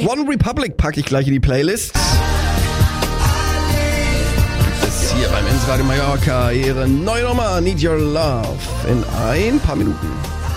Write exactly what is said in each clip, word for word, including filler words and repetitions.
One Republic packe ich gleich in die Playlist. Das ist hier beim Insradio Mallorca ihre neue Nummer, Need Your Love, in ein paar Minuten.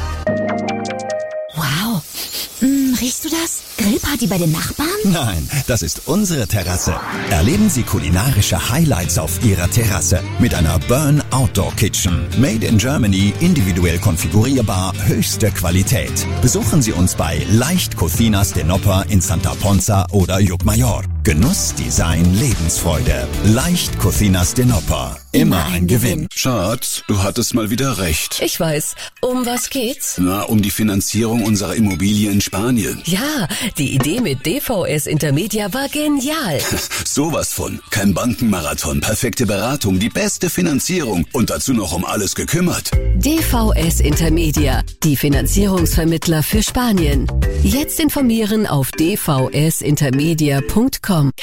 Wow. Hm, riechst du das? Grillparty bei den Nachbarn? Nein, das ist unsere Terrasse. Erleben Sie kulinarische Highlights auf Ihrer Terrasse mit einer Burn Outdoor Kitchen. Made in Germany, individuell konfigurierbar, höchste Qualität. Besuchen Sie uns bei Leicht Cocinas de Nopper in Santa Ponza oder Llucmajor. Genuss, Design, Lebensfreude. Leicht Cocinas de Nopper. Immer ein Gewinn. Schatz, du hattest mal wieder recht. Ich weiß. Um was geht's? Na, um die Finanzierung unserer Immobilie in Spanien. Ja, die Idee mit D V S Intermedia war genial. Sowas von. Kein Bankenmarathon, perfekte Beratung, die beste Finanzierung und dazu noch um alles gekümmert. D V S Intermedia, die Finanzierungsvermittler für Spanien. Jetzt informieren auf d v s intermedia punkt com.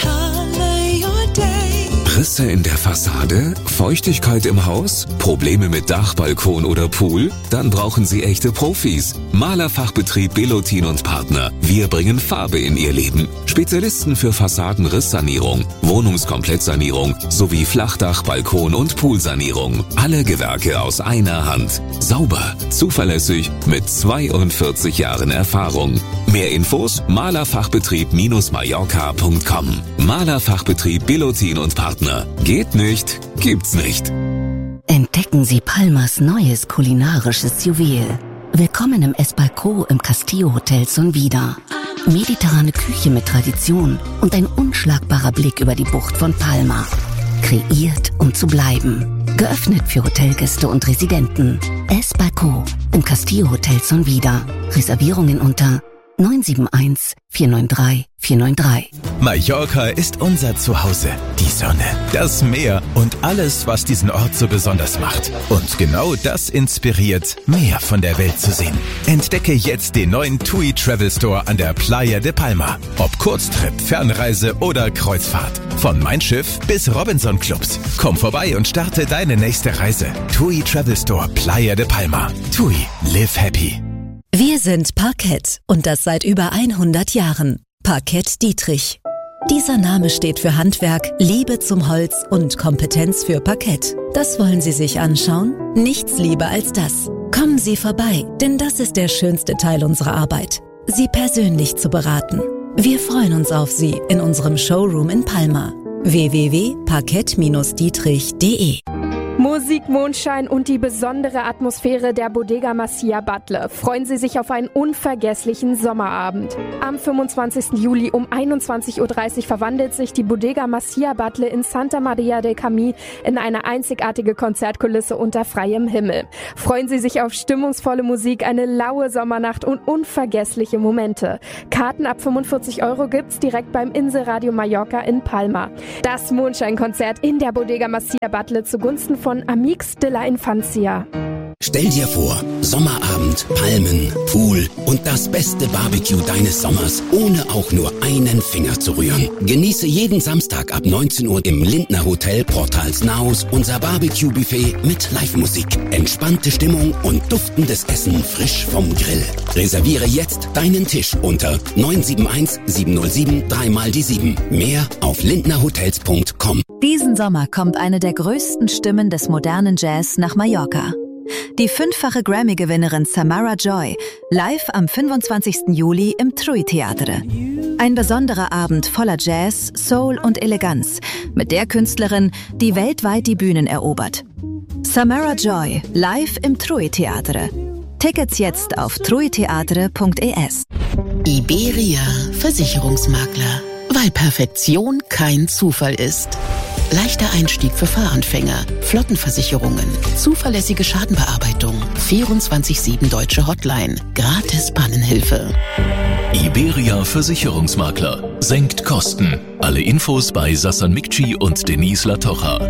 Risse in der Fassade? Feuchtigkeit im Haus? Probleme mit Dach, Balkon oder Pool? Dann brauchen Sie echte Profis. Malerfachbetrieb Belotin und Partner. Wir bringen Farbe in Ihr Leben. Spezialisten für Fassadenrisssanierung, Wohnungskomplettsanierung sowie Flachdach, Balkon und Poolsanierung. Alle Gewerke aus einer Hand. Sauber, zuverlässig, mit zweiundvierzig Jahren Erfahrung. Mehr Infos malerfachbetrieb Mallorca punkt com. Malerfachbetrieb Belotin und Partner. Geht nicht, gibt's nicht. Entdecken Sie Palmas neues kulinarisches Juwel. Willkommen im Esbalco im Castillo Hotel Sonvida. Mediterrane Küche mit Tradition und ein unschlagbarer Blick über die Bucht von Palma. Kreiert, um zu bleiben. Geöffnet für Hotelgäste und Residenten. Esbalco im Castillo Hotel Sonvida. Reservierungen unter neun sieben eins, vier neun drei, vier neun drei. Mallorca ist unser Zuhause. Die Sonne, das Meer und alles, was diesen Ort so besonders macht. Und genau das inspiriert, mehr von der Welt zu sehen. Entdecke jetzt den neuen TUI Travel Store an der Playa de Palma. Ob Kurztrip, Fernreise oder Kreuzfahrt. Von Mein Schiff bis Robinson Clubs. Komm vorbei und starte deine nächste Reise. TUI Travel Store Playa de Palma. TUI, live happy. Wir sind Parkett und das seit über hundert Jahren. Parkett Dietrich. Dieser Name steht für Handwerk, Liebe zum Holz und Kompetenz für Parkett. Das wollen Sie sich anschauen? Nichts lieber als das. Kommen Sie vorbei, denn das ist der schönste Teil unserer Arbeit. Sie persönlich zu beraten. Wir freuen uns auf Sie in unserem Showroom in Palma. w w w punkt parkett dietrich punkt de Musik, Mondschein und die besondere Atmosphäre der Bodega Masia Batlle. Freuen Sie sich auf einen unvergesslichen Sommerabend. Am fünfundzwanzigsten Juli um einundzwanzig Uhr dreißig verwandelt sich die Bodega Masia Batlle in Santa Maria del Camí in eine einzigartige Konzertkulisse unter freiem Himmel. Freuen Sie sich auf stimmungsvolle Musik, eine laue Sommernacht und unvergessliche Momente. Karten ab fünfundvierzig Euro gibt's direkt beim Inselradio Mallorca in Palma. Das Mondscheinkonzert in der Bodega Masia Batlle zugunsten von von Amix de la Infancia. Stell dir vor, Sommerabend, Palmen, Pool und das beste Barbecue deines Sommers, ohne auch nur einen Finger zu rühren. Genieße jeden Samstag ab neunzehn Uhr im Lindner Hotel Portals Naus unser Barbecue-Buffet mit Live-Musik, entspannte Stimmung und duftendes Essen frisch vom Grill. Reserviere jetzt deinen Tisch unter neun sieben eins, sieben null sieben, drei mal die sieben. Mehr auf lindnerhotels punkt com. Diesen Sommer kommt eine der größten Stimmen des modernen Jazz nach Mallorca. Die fünffache Grammy-Gewinnerin Samara Joy, live am fünfundzwanzigsten Juli im TUI Theatre. Ein besonderer Abend voller Jazz, Soul und Eleganz mit der Künstlerin, die weltweit die Bühnen erobert. Samara Joy, live im TUI Theatre. Tickets jetzt auf truiteatre punkt es. Iberia Versicherungsmakler. Weil Perfektion kein Zufall ist. Leichter Einstieg für Fahranfänger, Flottenversicherungen, zuverlässige Schadenbearbeitung, vierundzwanzig sieben deutsche Hotline, gratis Pannenhilfe. Iberia Versicherungsmakler. Senkt Kosten. Alle Infos bei Sassan Mikci und Denise Latocha.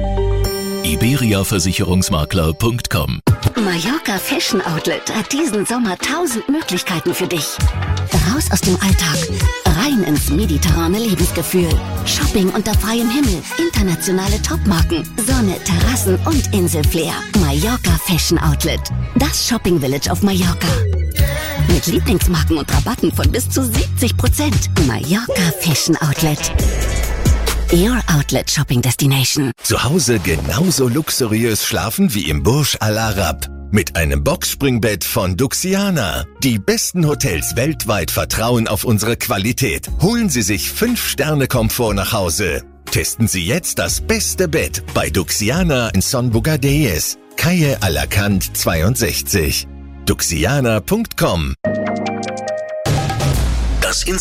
iberia versicherungsmakler punkt com. Mallorca Fashion Outlet hat diesen Sommer tausend Möglichkeiten für dich. Raus aus dem Alltag, rein ins mediterrane Lebensgefühl. Shopping unter freiem Himmel, internationale Topmarken, Sonne, Terrassen und Inselflair. Mallorca Fashion Outlet, das Shopping Village auf Mallorca. Mit Lieblingsmarken und Rabatten von bis zu siebzig Prozent. Mallorca Fashion Outlet. Your Outlet Shopping Destination. Zu Hause genauso luxuriös schlafen wie im Burj Al Arab. Mit einem Boxspringbett von Duxiana. Die besten Hotels weltweit vertrauen auf unsere Qualität. Holen Sie sich fünf Sterne Komfort nach Hause. Testen Sie jetzt das beste Bett bei Duxiana in Son Bugadeyes, Calle Alacant zweiundsechzig. duxiana punkt com. Das